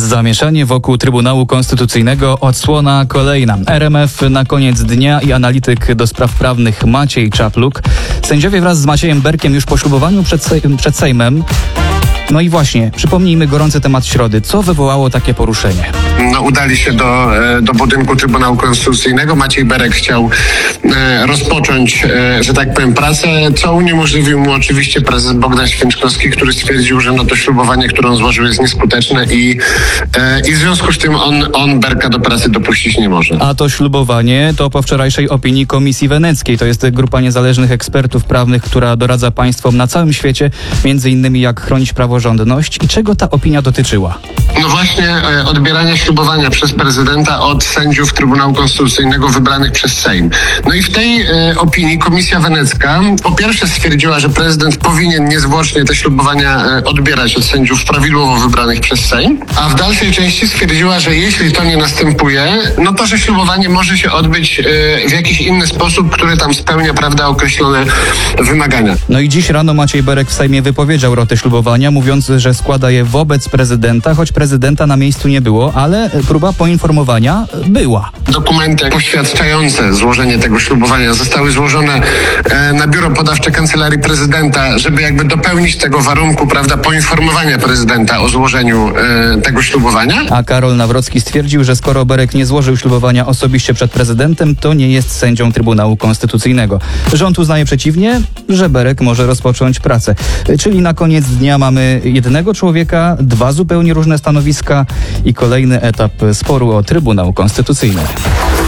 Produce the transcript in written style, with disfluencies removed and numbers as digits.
Zamieszanie wokół Trybunału Konstytucyjnego, odsłona kolejna. RMF na koniec dnia i analityk do spraw prawnych Maciej Czapluk. Sędziowie wraz z Maciejem Berkiem już po ślubowaniu przed Sejmem. No i właśnie, przypomnijmy gorący temat środy. Co wywołało takie poruszenie? Udali się do budynku Trybunału Konstytucyjnego. Maciej Berek chciał rozpocząć, że tak powiem, pracę, co uniemożliwił mu oczywiście prezes Bogdan Święczkowski, który stwierdził, że to ślubowanie, które on złożył, jest nieskuteczne i w związku z tym on Berka do pracy dopuścić nie może. A to ślubowanie to po wczorajszej opinii Komisji Weneckiej. To jest grupa niezależnych ekspertów prawnych, która doradza państwom na całym świecie, między innymi jak chronić praworządność. I czego ta opinia dotyczyła? No właśnie odbierania ślubowania przez prezydenta od sędziów Trybunału Konstytucyjnego wybranych przez Sejm. No i w tej opinii Komisja Wenecka po pierwsze stwierdziła, że prezydent powinien niezwłocznie te ślubowania odbierać od sędziów prawidłowo wybranych przez Sejm, a w dalszej części stwierdziła, że jeśli to nie następuje, no to, że ślubowanie może się odbyć w jakiś inny sposób, który tam spełnia, prawda, określone wymagania. No i dziś rano Maciej Berek w Sejmie wypowiedział rotę ślubowania, mówiąc, że składa je wobec prezydenta, choć prezydenta na miejscu nie było, ale próba poinformowania była. Dokumenty poświadczające złożenie tego ślubowania zostały złożone na biuro podawcze Kancelarii Prezydenta, żeby jakby dopełnić tego warunku, prawda, poinformowania prezydenta o złożeniu tego ślubowania. A Karol Nawrocki stwierdził, że skoro Berek nie złożył ślubowania osobiście przed prezydentem, to nie jest sędzią Trybunału Konstytucyjnego. Rząd uznaje przeciwnie, że Berek może rozpocząć pracę. Czyli na koniec dnia mamy jednego człowieka, dwa zupełnie różne stanowiska i kolejny etap sporu o Trybunał Konstytucyjny.